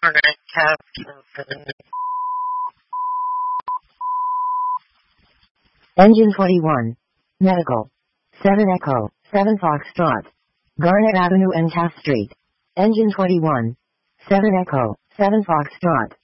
Garnet Cap. Engine 21. Medical. 7 Echo, 7 Foxtrot. Garnet Avenue and Taft Street. Engine 21. 7 Echo, 7 Foxtrot.